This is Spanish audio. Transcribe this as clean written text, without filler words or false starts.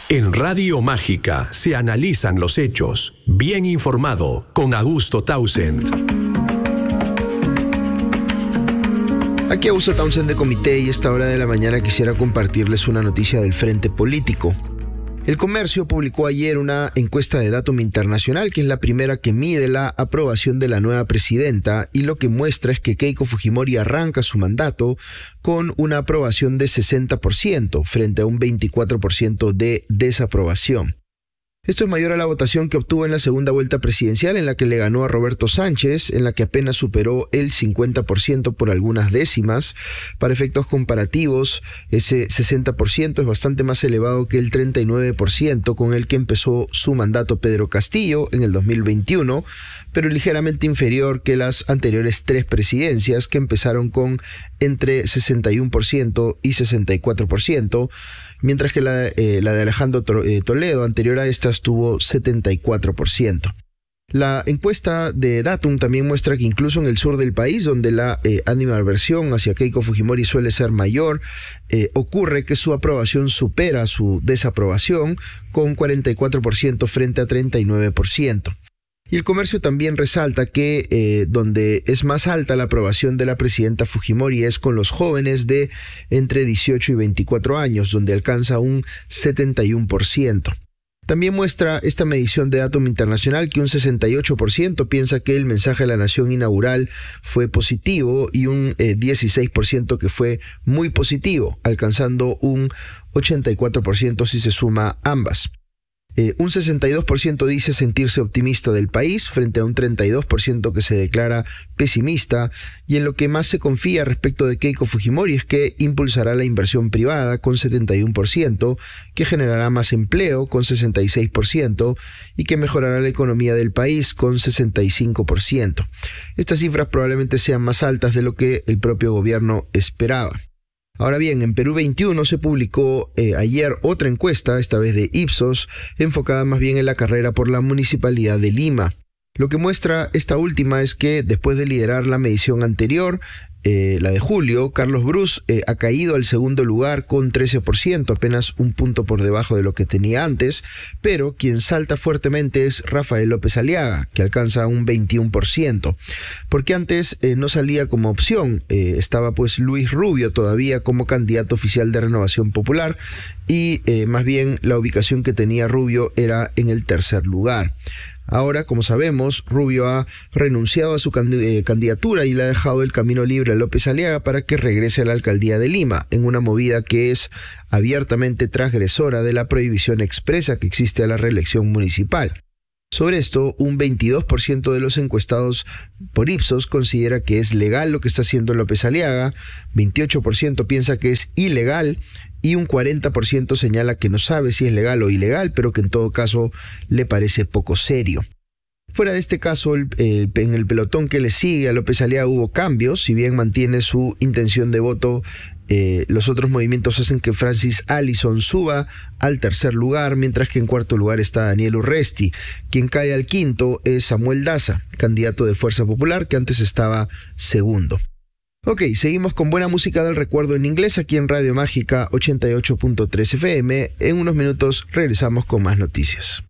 En Radio Mágica se analizan los hechos. Bien informado con Augusto Townsend. Aquí Augusto Townsend de Comité, y a esta hora de la mañana quisiera compartirles una noticia del frente político. El Comercio publicó ayer una encuesta de Datum Internacional, que es la primera que mide la aprobación de la nueva presidenta, y lo que muestra es que Keiko Fujimori arranca su mandato con una aprobación de 60% frente a un 24% de desaprobación. Esto es mayor a la votación que obtuvo en la segunda vuelta presidencial, en la que le ganó a Roberto Sánchez, en la que apenas superó el 50% por algunas décimas. Para efectos comparativos, ese 60% es bastante más elevado que el 39% con el que empezó su mandato Pedro Castillo en el 2021, pero ligeramente inferior que las anteriores tres presidencias, que empezaron con entre 61% y 64%, mientras que la de Alejandro Toledo, anterior a estas, tuvo 74%. La encuesta de Datum también muestra que incluso en el sur del país, donde la animadversión hacia Keiko Fujimori suele ser mayor, ocurre que su aprobación supera su desaprobación con 44% frente a 39%. Y el Comercio también resalta que donde es más alta la aprobación de la presidenta Fujimori es con los jóvenes de entre 18 y 24 años, donde alcanza un 71%. También muestra esta medición de Datum Internacional que un 68% piensa que el mensaje a la nación inaugural fue positivo y un 16% que fue muy positivo, alcanzando un 84% si se suma ambas. Un 62% dice sentirse optimista del país frente a un 32% que se declara pesimista, y en lo que más se confía respecto de Keiko Fujimori es que impulsará la inversión privada con 71%, que generará más empleo con 66% y que mejorará la economía del país con 65%. Estas cifras probablemente sean más altas de lo que el propio gobierno esperaba. Ahora bien, en Perú 21 se publicó ayer otra encuesta, esta vez de Ipsos, enfocada más bien en la carrera por la Municipalidad de Lima. Lo que muestra esta última es que después de liderar la medición anterior, la de julio, Carlos Brus ha caído al segundo lugar con 13%, apenas un punto por debajo de lo que tenía antes, pero quien salta fuertemente es Rafael López Aliaga, que alcanza un 21%, porque antes no salía como opción, estaba pues Luis Rubio todavía como candidato oficial de Renovación Popular, y más bien la ubicación que tenía Rubio era en el tercer lugar. Ahora, como sabemos, Rubio ha renunciado a su candidatura y le ha dejado el camino libre a López Aliaga para que regrese a la alcaldía de Lima, en una movida que es abiertamente transgresora de la prohibición expresa que existe a la reelección municipal. Sobre esto, un 22% de los encuestados por Ipsos considera que es legal lo que está haciendo López Aliaga, 28% piensa que es ilegal y un 40% señala que no sabe si es legal o ilegal, pero que en todo caso le parece poco serio. Fuera de este caso, en el pelotón que le sigue a López Aliaga hubo cambios. Si bien mantiene su intención de voto, los otros movimientos hacen que Francis Allison suba al tercer lugar, mientras que en cuarto lugar está Daniel Urresti. Quien cae al quinto es Samuel Daza, candidato de Fuerza Popular, que antes estaba segundo. Ok, seguimos con buena música del recuerdo en inglés aquí en Radio Mágica 88.3 FM. En unos minutos regresamos con más noticias.